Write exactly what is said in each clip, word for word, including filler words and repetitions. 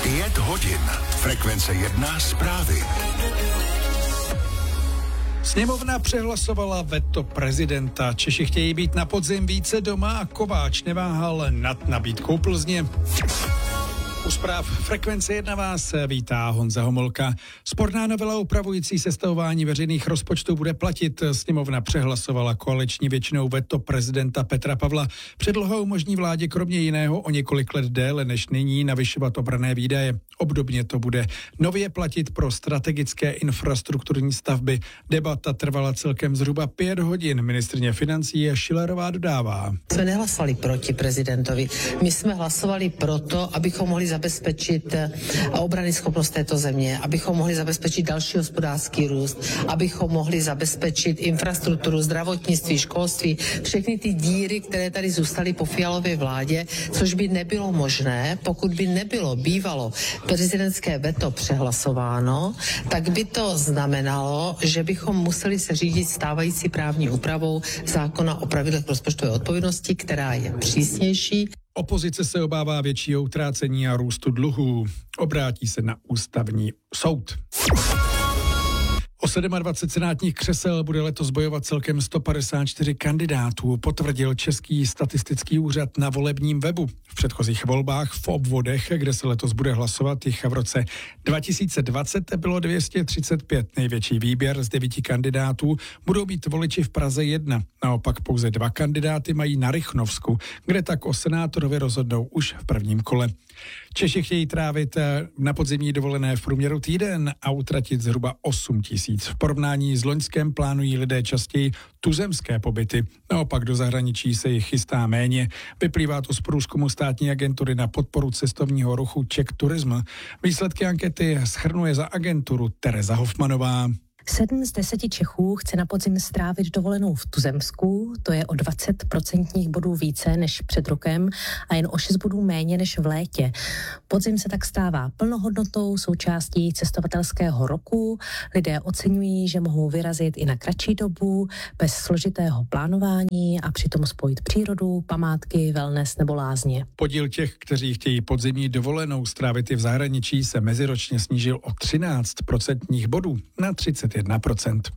Pět hodin. Frekvence jedna zprávy. Sněmovna přehlasovala veto prezidenta. Češi chtějí být na podzim více doma a Kováč neváhal nad nabídkou Plzně. U zpráv Frekvence jedna vás vítá Honza Homolka. Sporná novela upravující sestavování veřejných rozpočtů bude platit. Sněmovna přehlasovala koaliční většinou veto prezidenta Petra Pavla. Předloha umožní vládě kromě jiného o několik let déle než nyní navyšovat obranné výdaje. Obdobně to bude nově platit pro strategické infrastrukturní stavby. Debata trvala celkem zhruba pět hodin. Ministryně financí Schillerová dodává. Jsme nehlasovali proti prezidentovi. My jsme hlasovali proto, abychom mohli zabezpečit obrany schopnost této země, abychom mohli zabezpečit další hospodářský růst, abychom mohli zabezpečit infrastrukturu, zdravotnictví, školství, všechny ty díry, které tady zůstaly po Fialově vládě, což by nebylo možné, pokud by nebylo bývalo prezidentské veto přehlasováno, tak by to znamenalo, že bychom museli se řídit stávající právní úpravou zákona o pravidlech rozpočtové odpovědnosti, která je přísnější. Opozice se obává většího utrácení a růstu dluhů. Obrátí se na ústavní soud. O dvacet sedm senátních křesel bude letos bojovat celkem sto padesát čtyři kandidátů, potvrdil Český statistický úřad na volebním webu. V předchozích volbách v obvodech, kde se letos bude hlasovat, jich v roce dva tisíce dvacet bylo dvě stě třicet pět. Největší výběr z devíti kandidátů budou být voliči v Praze jedna. Naopak pouze dva kandidáty mají na Rychnovsku, kde tak o senátorovi rozhodnou už v prvním kole. Češi chtějí trávit na podzimní dovolené v průměru týden a utratit zhruba osm tisíc. V porovnání s loňském plánují lidé častěji tuzemské pobyty. Naopak do zahraničí se jich chystá méně. Vyplývá to z průzkumu státní agentury na podporu cestovního ruchu Czech Tourism. Výsledky ankety shrnuje za agenturu Tereza Hofmanová. Sedm z deseti Čechů chce na podzim strávit dovolenou v tuzemsku, to je o dvacet procentních bodů více než před rokem a jen o šest bodů méně než v létě. Podzim se tak stává plnohodnotnou součástí cestovatelského roku. Lidé oceňují, že mohou vyrazit i na kratší dobu, bez složitého plánování a přitom spojit přírodu, památky, wellness nebo lázně. Podíl těch, kteří chtějí podzimní dovolenou strávit i v zahraničí, se meziročně snížil o třináct procentních bodů na třicet jedna procent.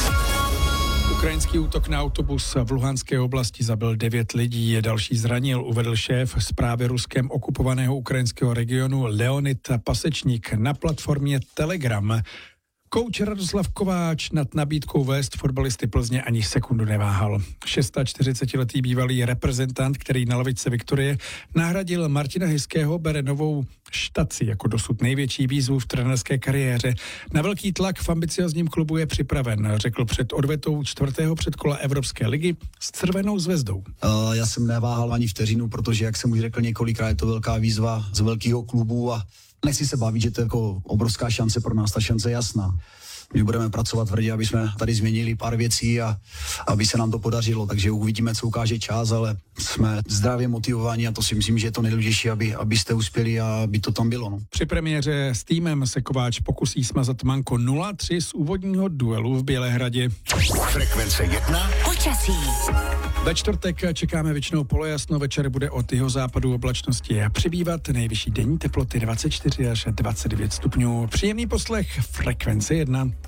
Ukrajinský útok na autobus v Luhanské oblasti zabil devět lidí, další zranil, uvedl šéf zprávy Ruskem okupovaného ukrajinského regionu Leonid Pasečník na platformě Telegram. Kouč Radoslav Kováč nad nabídkou vést fotbalisty Plzně ani sekundu neváhal. čtyřicetišestiletý bývalý reprezentant, který na lavičce Viktorie nahradil Martina Hyského, bere novou štaci jako dosud největší výzvu v trenérské kariéře. Na velký tlak v ambiciozním klubu je připraven, řekl před odvetou čtvrtého předkola Evropské ligy s Červenou zvezdou. Uh, já jsem neváhal ani vteřinu, protože, jak jsem už řekl několikrát, je to velká výzva z velkého klubu a nechci se bavit, že to je jako obrovská šance pro nás, ta šance je jasná. My budeme pracovat tvrdě, aby jsme tady změnili pár věcí a aby se nám to podařilo, takže uvidíme, co ukáže čas, ale jsme zdravě motivovaní a to si myslím, že je to nejdůležitější, aby, abyste uspěli a aby to tam bylo. No. Při premiéře s týmem se Kováč pokusí smazat manko nula tři z úvodního duelu v Bělehradě. Frekvence jedna. Počasí. Ve čtvrtek čekáme většinou polojasno, večer bude od jihozápadu oblačnosti přibývat, nejvyšší denní teploty dvacet čtyři až dvacet devět stupňů. Příjemný poslech Frekvence jedna.